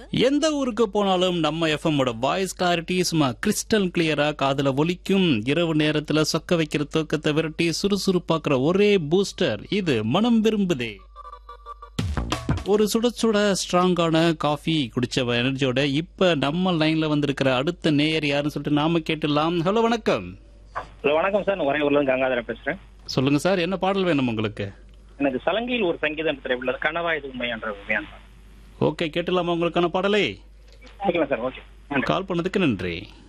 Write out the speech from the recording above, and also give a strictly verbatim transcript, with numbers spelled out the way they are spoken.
எந்த ஊருக்கு போனாலும் நம்ம எஃப்எம் ஓட வாய்ஸ் கிளாரிட்டி சும்மா கிறிஸ்டல் கிளியரா காதுல ஒலிக்கும். இரவு நேரத்துல சொக்க வைக்கிற தூக்கத்தை விரட்டி சுறுசுறுப்பாக்குற ஒரே பூஸ்டர் இது மனம் விரும்புதே. ஒரு சுட சுட ஸ்ட்ராங்கான காஃபி குடிச்ச எனர்ஜியோட இப்ப நம்ம லைன்ல வந்திருக்கிற அடுத்த நேயர் யாருன்னு சொல்லிட்டு நாம கேட்டுலாம். ஹலோ வணக்கம். ஹலோ வணக்கம் சார், நான் உறையூர்ல இருந்து கங்காதரன் பேசுறேன். சொல்லுங்க சார், என்ன பாடல் வேணும் உங்களுக்கு? எனக்கு சலங்கையில் ஒரு சங்கீதம் திரைப்படம் கனவா இது உண்மை என்ற உண்மையான. ஓகே, கேட்டலாமா உங்களுக்கான பாடலை? Okay sir, okay. கால் பண்ணதுக்கு நன்றி.